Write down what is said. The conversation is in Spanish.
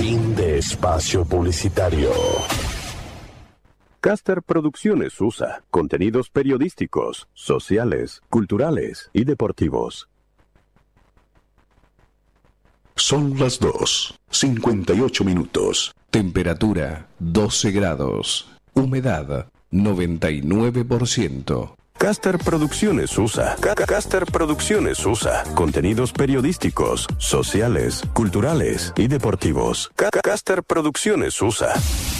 Fin de espacio publicitario. Caster Producciones USA. Contenidos periodísticos, sociales, culturales y deportivos. Son las 2:58 minutos. Temperatura 12 grados. Humedad 99%. Caster Producciones USA. Caster Producciones USA. Contenidos periodísticos, sociales, culturales y deportivos. Caster Producciones USA.